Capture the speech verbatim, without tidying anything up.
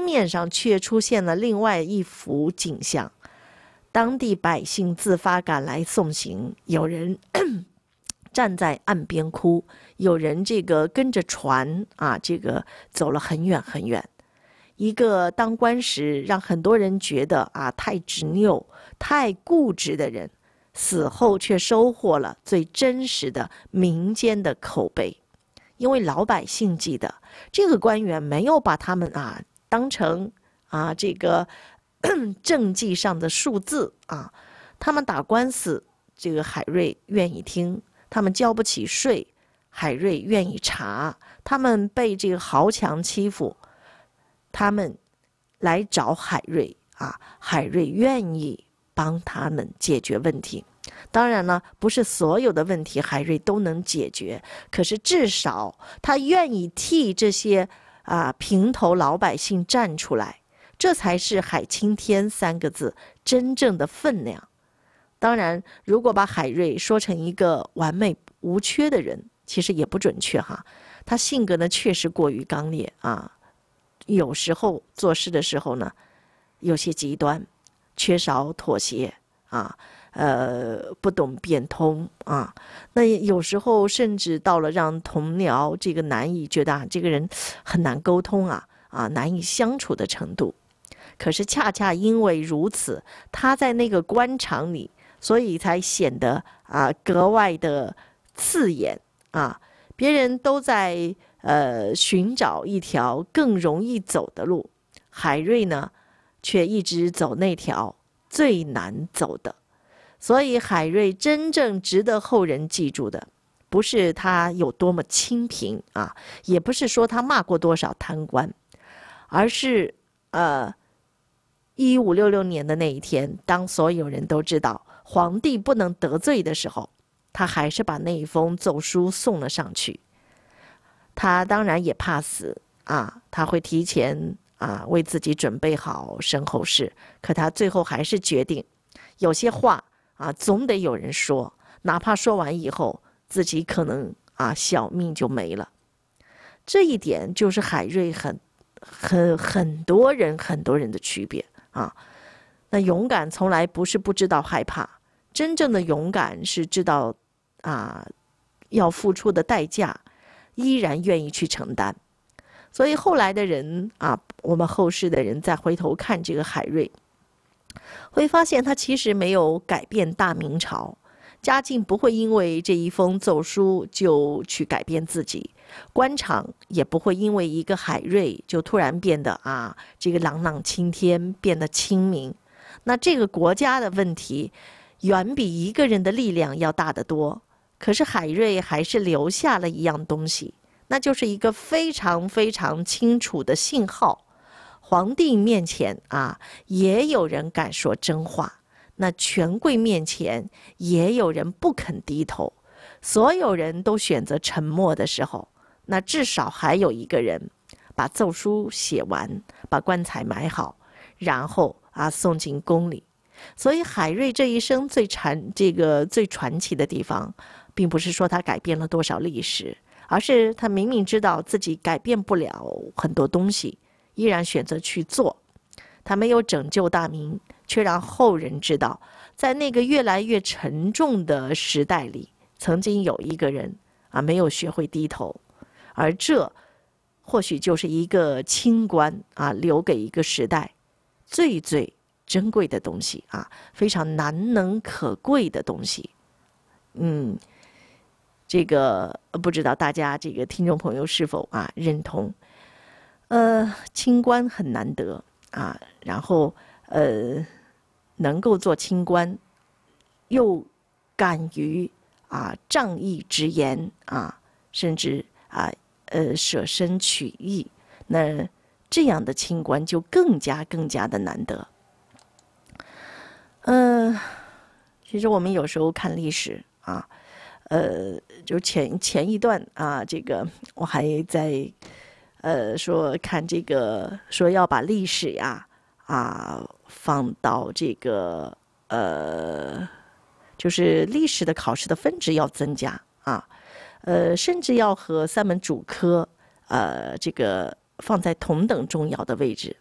封面上却出现了另外一幅景象，当地百姓自发赶来送行，有人站在岸边哭，有人这个跟着船啊，这个走了很远很远。一个当官时让很多人觉得啊太执拗、太固执的人，死后却收获了最真实的民间的口碑。因为老百姓记得这个官员没有把他们啊当成啊这个政绩上的数字啊，他们打官司，这个海瑞愿意听；他们交不起税，海瑞愿意查；他们被这个豪强欺负，他们来找海瑞啊，海瑞愿意帮他们解决问题。当然了，不是所有的问题海瑞都能解决，可是至少他愿意替这些啊平头老百姓站出来，这才是海青天三个字真正的分量。当然，如果把海瑞说成一个完美无缺的人，其实也不准确哈。他性格呢确实过于刚烈啊，有时候做事的时候呢有些极端，缺少妥协啊。呃，不懂变通啊，那有时候甚至到了让同僚这个难以觉得啊，这个人很难沟通啊啊，难以相处的程度。可是恰恰因为如此，他在那个官场里，所以才显得啊格外的刺眼啊。别人都在呃寻找一条更容易走的路，海瑞呢，却一直走那条最难走的。所以海瑞真正值得后人记住的，不是他有多么清贫啊，也不是说他骂过多少贪官，而是呃，一五六六年的那一天，当所有人都知道皇帝不能得罪的时候，他还是把那一封奏书送了上去。他当然也怕死啊，他会提前啊为自己准备好身后事，可他最后还是决定，有些话啊，总得有人说，哪怕说完以后，自己可能啊小命就没了。这一点就是海瑞很、很很多人、很多人的区别啊。那勇敢从来不是不知道害怕，真正的勇敢是知道啊要付出的代价，依然愿意去承担。所以后来的人啊，我们后世的人再回头看这个海瑞，会发现他其实没有改变大明朝，嘉靖不会因为这一封奏书就去改变自己，官场也不会因为一个海瑞就突然变得啊这个朗朗青天，变得清明。那这个国家的问题远比一个人的力量要大得多，可是海瑞还是留下了一样东西，那就是一个非常非常清楚的信号。皇帝面前啊，也有人敢说真话，那权贵面前也有人不肯低头。所有人都选择沉默的时候，那至少还有一个人把奏书写完，把棺材埋好，然后啊送进宫里。所以海瑞这一生最传这个最传奇的地方，并不是说他改变了多少历史，而是他明明知道自己改变不了很多东西，依然选择去做。他没有拯救大明，却让后人知道，在那个越来越沉重的时代里，曾经有一个人啊没有学会低头，而这或许就是一个清官啊留给一个时代最最珍贵的东西啊，非常难能可贵的东西。嗯，这个不知道大家这个听众朋友是否啊认同？呃，清官很难得啊，然后呃，能够做清官，又敢于啊仗义直言啊，甚至啊呃舍身取义，那这样的清官就更加更加的难得。嗯、呃，其实我们有时候看历史啊，呃，就前前一段啊，这个我还在。呃，说看这个，说要把历史呀啊放到这个呃，就是历史的考试的分值要增加啊，呃，甚至要和三门主科呃这个放在同等重要的位置